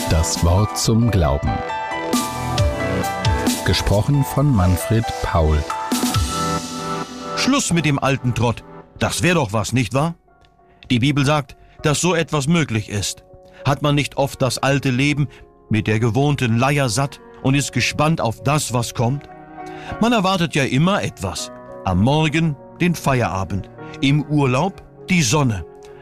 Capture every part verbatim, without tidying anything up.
Das Wort zum Glauben. Gesprochen von Manfred Paul. Schluss mit dem alten Trott. Das wäre doch was, nicht wahr? Die Bibel sagt, dass so etwas möglich ist. Hat man nicht oft das alte Leben mit der gewohnten Leier satt und ist gespannt auf das, was kommt? Man erwartet ja immer etwas. Am Morgen den Feierabend, im Urlaub die Sonne,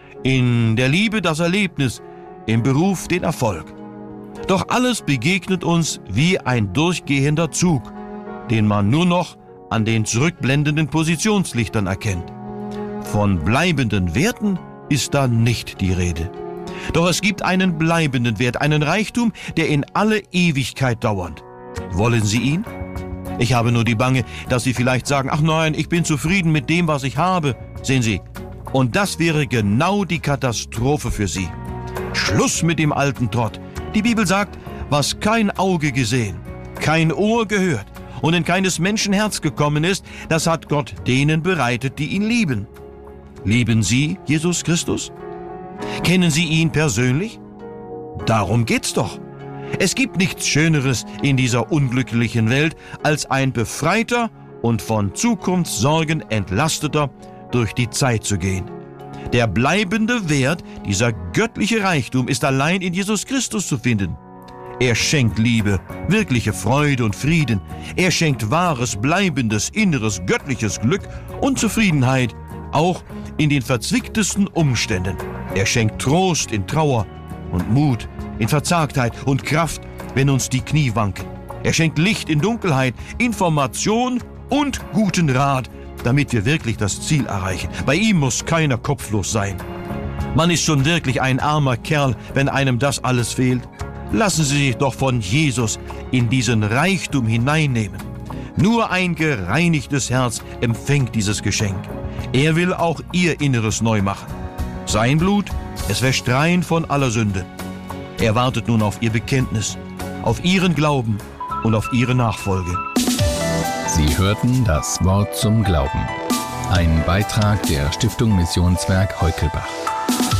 in der Liebe das Erlebnis, im Beruf den Erfolg. Doch alles begegnet uns wie ein durchgehender Zug, den man nur noch an den zurückblendenden Positionslichtern erkennt. Von bleibenden Werten ist da nicht die Rede. Doch es gibt einen bleibenden Wert, einen Reichtum, der in alle Ewigkeit dauert. Wollen Sie ihn? Ich habe nur die Bange, dass Sie vielleicht sagen, ach nein, ich bin zufrieden mit dem, was ich habe. Sehen Sie, und das wäre genau die Katastrophe für Sie. Schluss mit dem alten Trott. Die Bibel sagt, was kein Auge gesehen, kein Ohr gehört und in keines Menschen Herz gekommen ist, das hat Gott denen bereitet, die ihn lieben. Lieben Sie Jesus Christus? Kennen Sie ihn persönlich? Darum geht's doch. Es gibt nichts Schöneres in dieser unglücklichen Welt, als ein befreiter und von Zukunftssorgen entlasteter durch die Zeit zu gehen. Der bleibende Wert, dieser göttliche Reichtum, ist allein in Jesus Christus zu finden. Er schenkt Liebe, wirkliche Freude und Frieden. Er schenkt wahres, bleibendes, inneres, göttliches Glück und Zufriedenheit, auch in den verzwicktesten Umständen. Er schenkt Trost in Trauer und Mut in Verzagtheit und Kraft, wenn uns die Knie wanken. Er schenkt Licht in Dunkelheit, Information und guten Rat, damit wir wirklich das Ziel erreichen. Bei ihm muss keiner kopflos sein. Man ist schon wirklich ein armer Kerl, wenn einem das alles fehlt. Lassen Sie sich doch von Jesus in diesen Reichtum hineinnehmen. Nur ein gereinigtes Herz empfängt dieses Geschenk. Er will auch Ihr Inneres neu machen. Sein Blut, es wäscht rein von aller Sünde. Er wartet nun auf Ihr Bekenntnis, auf Ihren Glauben und auf Ihre Nachfolge. Sie hörten das Wort zum Glauben. Ein Beitrag der Stiftung Missionswerk Heukelbach.